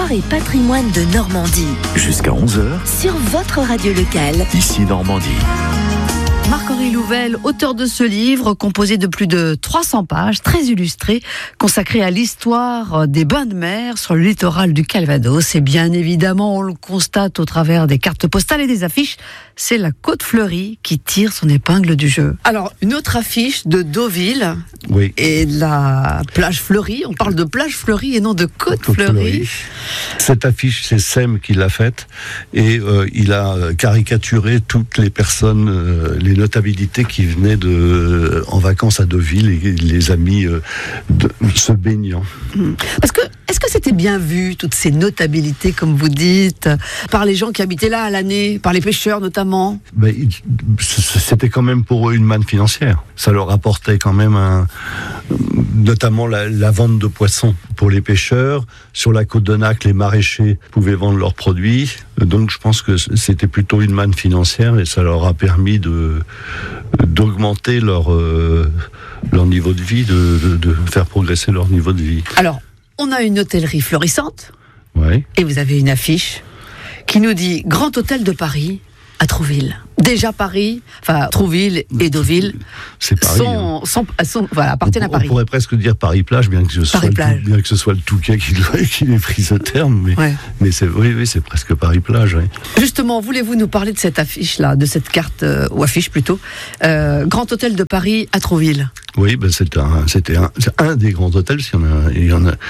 Histoire et patrimoine de Normandie. Jusqu'à 11h, Sur votre radio locale. ici Normandie. Marc-Henri Louvel, auteur de ce livre, composé de plus de 300 pages, très illustré, consacré à l'histoire des bains de mer sur le littoral du Calvados. Et bien évidemment, on le constate au travers des cartes postales et des affiches, c'est la Côte Fleurie qui tire son épingle du jeu. Alors, une autre affiche de Deauville Oui. et de la plage fleurie. On parle de plage fleurie et non de côte fleurie. Cette affiche, c'est Sem qui l'a faite et il a caricaturé toutes les personnes, les notabilités qui venaient en vacances à Deauville et les amis se baignant. Parce que, est-ce que c'était bien vu, toutes ces notabilités, comme vous dites, par les gens qui habitaient là à l'année, par les pêcheurs notamment? Ben, c'était quand même pour eux une manne financière. Ça leur apportait quand même notamment la vente de poissons pour les pêcheurs. Sur la côte de Nac, les maraîchers pouvaient vendre leurs produits. Donc je pense que c'était plutôt une manne financière et ça leur a permis d'augmenter leur niveau de vie, de faire progresser leur niveau de vie. Alors, on a une hôtellerie florissante, Ouais. et vous avez une affiche qui nous dit Grand Hôtel de Paris à Trouville. Déjà Paris, enfin Trouville et Deauville C'est Paris. appartiennent à Paris. On pourrait presque dire Paris-Plage, bien que ce soit le Touquet qui ait pris ce terme, mais c'est presque Paris-Plage. Ouais. Justement, voulez-vous nous parler de cette affiche-là, de cette carte, ou affiche plutôt, Grand Hôtel de Paris à Trouville? Oui, ben c'était un des grands hôtels. Il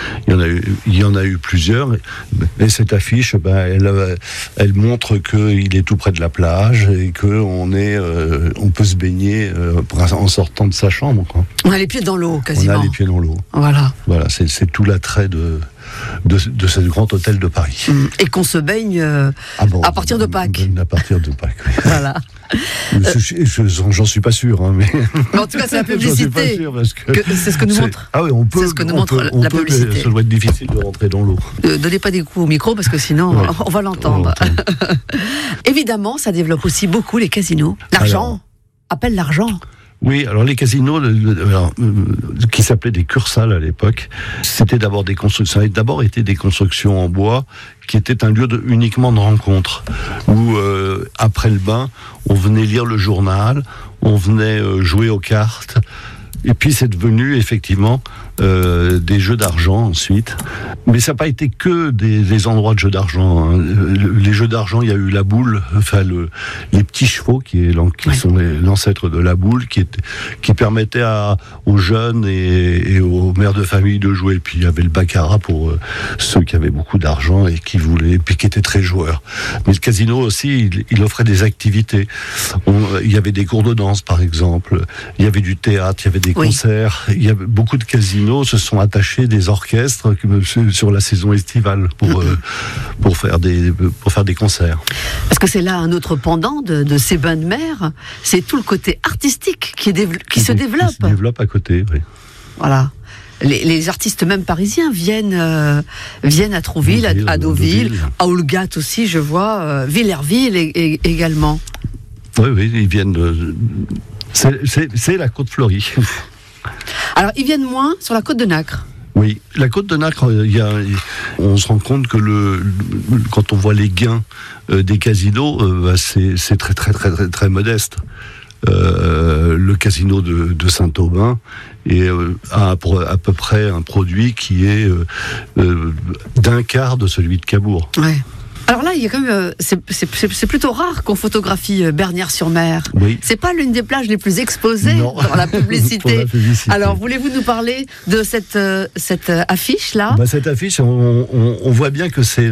y en a eu plusieurs. Et cette affiche, elle montre qu'il est tout près de la plage et qu'on peut se baigner en sortant de sa chambre. Quoi. On a les pieds dans l'eau, quasiment. On a les pieds dans l'eau. Voilà, c'est tout l'attrait de ce grand hôtel de Paris. Et qu'on se baigne à partir de Pâques. À partir de Pâques, oui. Voilà. J'en suis pas sûr, hein, mais En tout cas, c'est la publicité. J'en suis pas sûr parce que c'est ce que nous montre. Ah oui, on peut. C'est ce que nous montre la publicité. Ça doit être difficile de rentrer dans l'eau. Donnez pas des coups au micro parce que sinon, on va l'entendre. Évidemment, ça développe aussi beaucoup les casinos. L'argent appelle l'argent. Oui, alors les casinos, qui s'appelaient des cursales à l'époque, c'était d'abord des constructions. Ça avait d'abord été des constructions en bois, qui étaient un lieu uniquement de rencontre, où après le bain, on venait lire le journal, on venait jouer aux cartes. Et puis c'est devenu effectivement des jeux d'argent ensuite. Mais ça n'a pas été que des endroits de jeux d'argent. Hein. Les jeux d'argent, il y a eu la boule, les petits chevaux qui sont l'ancêtre de la boule, qui permettaient aux jeunes et aux mères de famille de jouer. Puis il y avait le baccarat pour ceux qui avaient beaucoup d'argent et qui étaient très joueurs. Mais le casino aussi, il offrait des activités. Il y avait des cours de danse par exemple, il y avait du théâtre, il y avait des concerts. Il y a beaucoup de casinos se sont attachés des orchestres sur la saison estivale pour faire des concerts. Parce que c'est là un autre pendant de ces bains de mer, c'est tout le côté artistique qui se développe. Qui se développe à côté, oui. Voilà. Les artistes même parisiens viennent à Trouville, à Deauville, à Olgat aussi, je vois, Villerville également. Oui, ils viennent. C'est la Côte Fleurie. Alors, ils viennent moins sur la côte de Nacre. Oui, la côte de Nacre, on se rend compte que quand on voit les gains des casinos, c'est très très très très très modeste. Le casino de Saint-Aubin a à peu près un produit qui est d'un quart de celui de Cabourg. Ouais. Alors là, il y a quand même, c'est plutôt rare qu'on photographie Bernières-sur-Mer. Oui. C'est pas l'une des plages les plus exposées dans la publicité. Pour la publicité. Alors, voulez-vous nous parler de cette affiche-là ? Cette affiche, on voit bien que c'est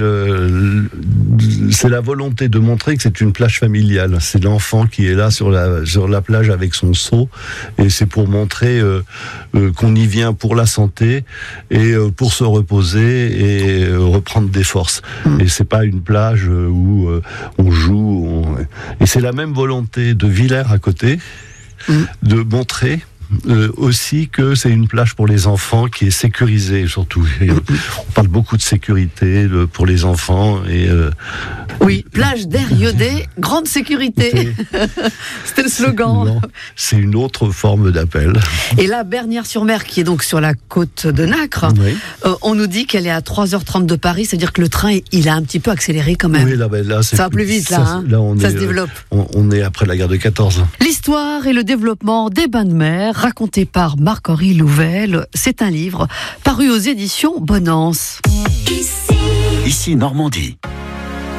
la volonté de montrer que c'est une plage familiale. C'est l'enfant qui est là sur la plage avec son seau, et c'est pour montrer qu'on y vient pour la santé et pour se reposer et reprendre des forces. Et c'est pas une plage où on joue. Et c'est la même volonté de Villers à côté, de montrer aussi que c'est une plage pour les enfants qui est sécurisée surtout. On parle beaucoup de sécurité pour les enfants et oui, plage d'Air-Iodé, grande sécurité. C'était le slogan. Non, c'est une autre forme d'appel. Et là, Bernières-sur-Mer, qui est donc sur la côte de Nacre, Oui. On nous dit qu'elle est à 3h30 de Paris, c'est-à-dire que le train, il a un petit peu accéléré quand même. Oui, là, Ça va plus vite, là. Hein. Ça se développe. On est après la guerre de 14. L'histoire et le développement des bains de mer, raconté par Marc-Henri Louvel. C'est un livre paru aux éditions Bonance. Ici Normandie.